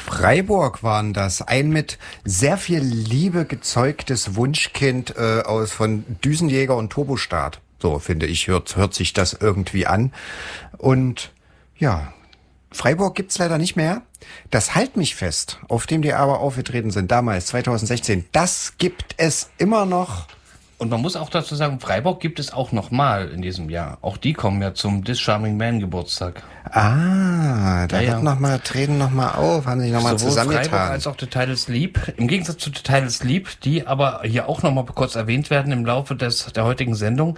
Freiburg waren das. Ein mit sehr viel Liebe gezeugtes Wunschkind von Düsenjäger und Turbostart. So, finde ich, hört sich das irgendwie an. Und ja, Freiburg gibt's leider nicht mehr. Das Halt mich fest, auf dem die aber aufgetreten sind, damals, 2016, das gibt es immer noch. Und man muss auch dazu sagen, Freiburg gibt es auch nochmal in diesem Jahr. Auch die kommen ja zum This Charming Man Geburtstag. Da treten nochmal auf, haben sich nochmal zusammengetan. Sowohl Freiburg als auch The Titles Leap. Im Gegensatz zu The Titles Leap, die aber hier auch nochmal kurz erwähnt werden im Laufe der heutigen Sendung.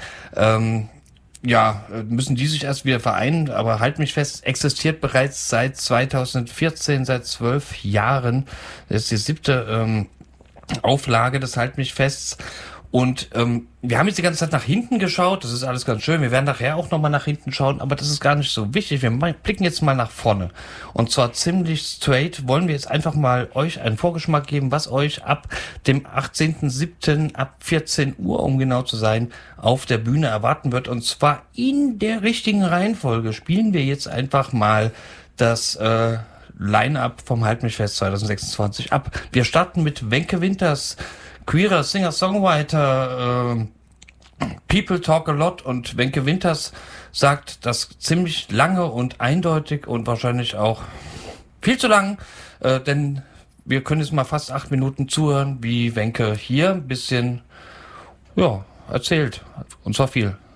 Müssen die sich erst wieder vereinen, aber halt mich fest, existiert bereits seit 2014, seit 12 Jahren. Das ist die 7. Auflage des Halt mich fests. Und wir haben jetzt die ganze Zeit nach hinten geschaut, das ist alles ganz schön, wir werden nachher auch nochmal nach hinten schauen, aber das ist gar nicht so wichtig, wir blicken jetzt mal nach vorne. Und zwar ziemlich straight wollen wir jetzt einfach mal euch einen Vorgeschmack geben, was euch ab dem 18.07. ab 14 Uhr, um genau zu sein, auf der Bühne erwarten wird. Und zwar in der richtigen Reihenfolge spielen wir jetzt einfach mal das Line-Up vom Halt mich fest 2026 ab. Wir starten mit Wenke Winters, queerer Singer-Songwriter, People Talk a Lot, und Wenke Winters sagt das ziemlich lange und eindeutig und wahrscheinlich auch viel zu lang, denn wir können jetzt mal fast 8 Minuten zuhören, wie Wenke hier ein bisschen erzählt, und zwar viel.